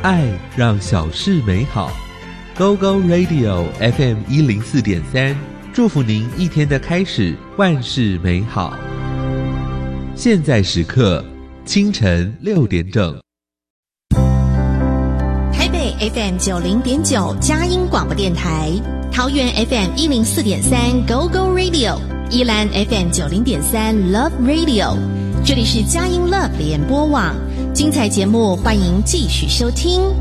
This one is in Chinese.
爱让小事美好。Go Go Radio FM 104.3，祝福您一天的开始万事美好。现在时刻清晨6点整。 台北 FM 90.9佳音广播电台，桃园 FM 104.3 Go Go Radio， 宜兰 FM 90.3 Love Radio， 这里是佳音 Love 联播网，精彩节目欢迎继续收听。